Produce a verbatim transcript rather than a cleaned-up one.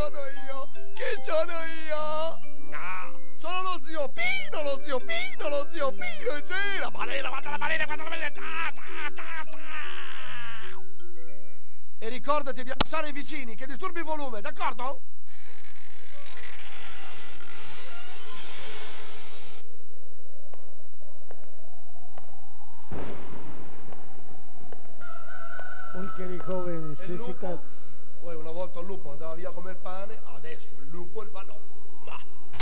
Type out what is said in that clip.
sono io? Che sono io? No, sono lo zio Pino, lo zio Pino, lo zio Pino, e c'è la balena, guarda la balena, guarda la balena, ciao, ciao, ciao, ciao. E ricordati di abbassare i vicini, che disturbi il volume, d'accordo? Perché ricover Vuoi, una volta il lupo andava via come il pane, adesso il lupo e il vanò.